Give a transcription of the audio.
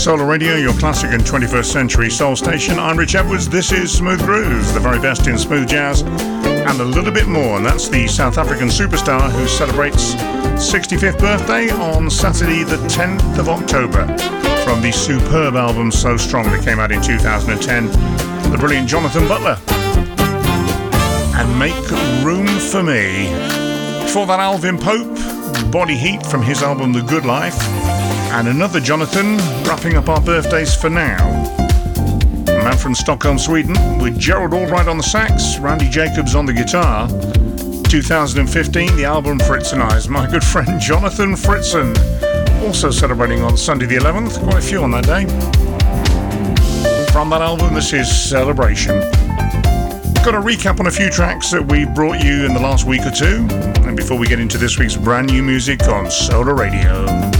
Solar Radio, your classic and 21st century soul station. I'm Rich Edwards. This is Smooth Grooves, the very best in smooth jazz and a little bit more. And that's the South African superstar who celebrates 65th birthday on Saturday the 10th of October from the superb album So Strong that came out in 2010, the brilliant Jonathan Butler. And Make Room for Me. Before that, Alvin Pope, Body Heat from his album The Good Life. And another Jonathan, wrapping up our birthdays for now. A man from Stockholm, Sweden, with Gerald Albright on the sax, Randy Jacobs on the guitar. 2015, the album Fritz and I's my good friend Jonathan Fritzen, also celebrating on Sunday the 11th, quite a few on that day. From that album, this is Celebration. Got a recap on a few tracks that we brought you in the last week or two, and before we get into this week's brand new music on Solar Radio.